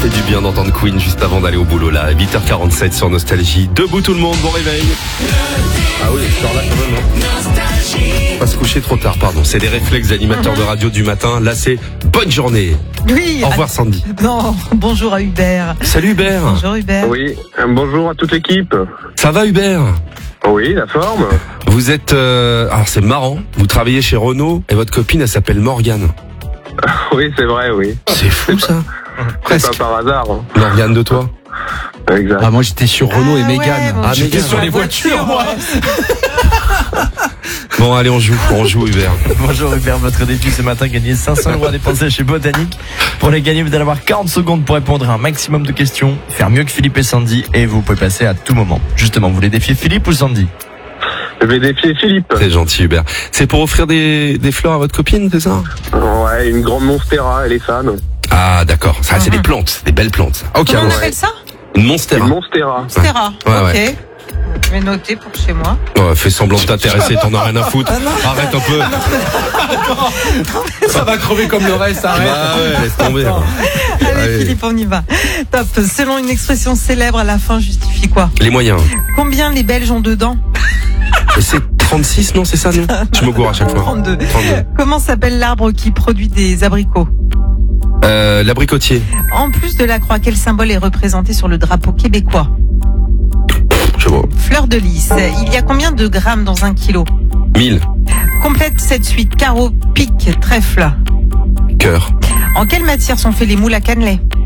fait du bien d'entendre Queen juste avant d'aller au boulot là. 8h47 sur Nostalgie. Debout tout le monde, bon réveil. Ah oui, je sors là quand même. Pas se coucher trop tard, pardon. C'est des réflexes d'animateurs de radio du matin. Là, c'est bonne journée. Oui. Au revoir Sandy. Non, bonjour à Hubert. Salut Hubert. Bonjour Hubert. Oui, bonjour à toute l'équipe. Ça va Hubert? Oui, la forme. Vous êtes... Alors c'est marrant, vous travaillez chez Renault et votre copine, elle s'appelle Morgane. Oui, c'est vrai, oui. C'est fou ça. C'est Presque. pas par hasard. Hein. Morgane de toi. Exact. Ah, moi j'étais sur Renault et Mégane. Ouais, J'étais Mégane. sur les voitures, moi. Bon allez, on joue Hubert. Bonjour Hubert, votre défi ce matin, gagner 500 € à dépenser chez Botanique. Pour les gagner, vous allez avoir 40 secondes pour répondre à un maximum de questions, faire mieux que Philippe et Sandy, et vous pouvez passer à tout moment. Justement, vous voulez défier Philippe ou Sandy? Je vais défier Philippe. C'est gentil Hubert. C'est pour offrir des fleurs à votre copine, c'est ça? Ouais, une grande monstera, elle est fan. Ah d'accord, ça c'est des plantes, des belles plantes. Ok, Comment on alors, appelle ça? une monstera. Une monstera. Stera. Ouais, Ok. ouais. Je vais noter pour chez moi. Ouais, fais semblant de t'intéresser, t'en as rien à foutre. Arrête un peu. Ça va crever comme le reste, arrête. Bah ouais, laisse tomber. Allez Allez. Philippe, on y va. Top. Selon une expression célèbre, à la fin justifie quoi? Les moyens. Combien les Belges ont dedans? Et c'est 36, non, c'est ça, non? Je me gourre à chaque fois. 32. 32. Comment s'appelle l'arbre qui produit des abricots? L'abricotier. En plus de la croix, quel symbole est représenté sur le drapeau québécois? Je vois. Fleur de lys. Il y a combien de grammes dans 1 kilo? 1000. Complète cette suite. Carreau, pique, trèfle. Cœur. En quelle matière sont faits les moules à cannelé?